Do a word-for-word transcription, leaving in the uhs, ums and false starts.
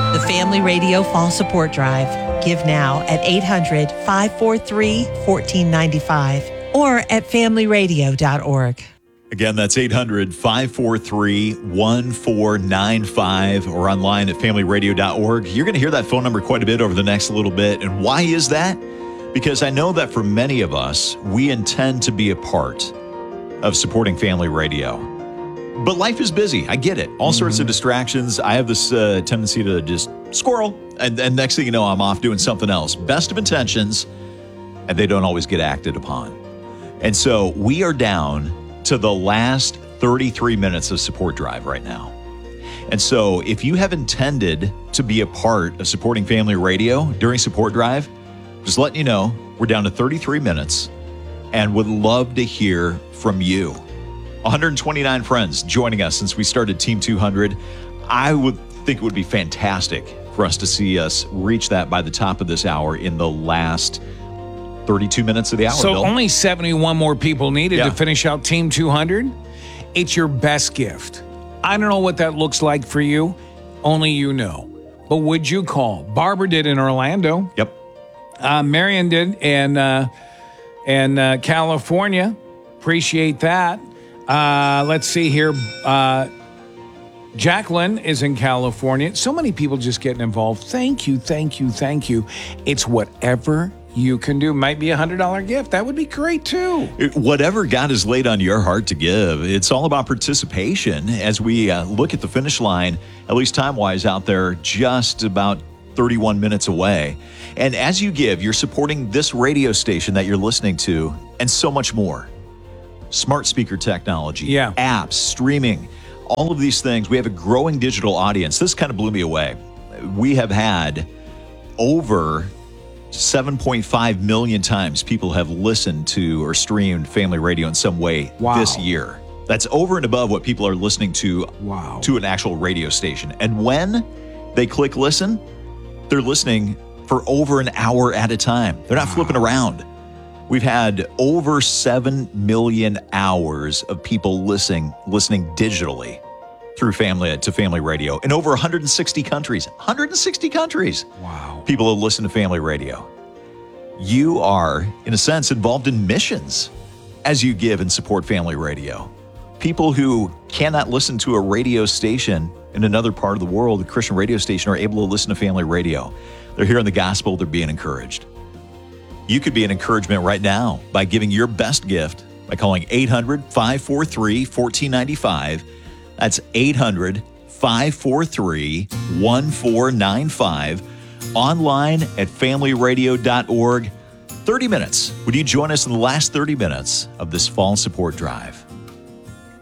The Family Radio Fall Support Drive. Give now at eight hundred, five four three, one four nine five or at family radio dot org. Again, that's eight hundred, five four three, one four nine five or online at family radio dot org. You're going to hear that phone number quite a bit over the next little bit. And why is that? Because I know that for many of us, we intend to be a part of supporting Family Radio. But life is busy. I get it. All mm-hmm. sorts of distractions. I have this uh, tendency to just squirrel. And, and next thing you know, I'm off doing something else. Best of intentions, and they don't always get acted upon. And so we are down to the last thirty-three minutes of Support Drive right now. And so if you have intended to be a part of supporting Family Radio during Support Drive, just letting you know, we're down to thirty-three minutes and would love to hear from you. one hundred twenty-nine friends joining us since we started Team two hundred. I would think it would be fantastic for us to see us reach that by the top of this hour in the last thirty-two minutes of the hour. So Bill. Only seventy-one more people needed yeah. to finish out Team two hundred. It's your best gift. I don't know what that looks like for you. Only you know. But would you call? Barbara did in Orlando. Yep. Uh, Marion did in, uh, in uh, California. Appreciate that. Uh, let's see here. Uh, Jacqueline is in California. So many people just getting involved. Thank you, thank you, thank you. It's whatever you can do. Might be a one hundred dollars gift. That would be great, too. Whatever God has laid on your heart to give, it's all about participation as we uh, look at the finish line, at least time-wise out there, just about thirty-one minutes away. And as you give, you're supporting this radio station that you're listening to and so much more. Smart speaker technology, yeah. apps, streaming, all of these things. We have a growing digital audience. This kind of blew me away. We have had over seven point five million times people have listened to or streamed Family Radio in some way wow. this year. That's over and above what people are listening to wow. to an actual radio station. And when they click listen, they're listening for over an hour at a time. They're not wow. flipping around. We've had over seven million hours of people listening listening digitally through family to Family Radio in over one hundred sixty countries. one hundred sixty countries. Wow. People have listened to Family Radio. You are, in a sense, involved in missions as you give and support Family Radio. People who cannot listen to a radio station in another part of the world, a Christian radio station, are able to listen to Family Radio. They're hearing the gospel. They're being encouraged. You could be an encouragement right now by giving your best gift by calling eight hundred, five four three, one four nine five. That's eight hundred, five four three, one four nine five. Online at family radio dot org. thirty minutes. Would you join us in the last thirty minutes of this fall support drive?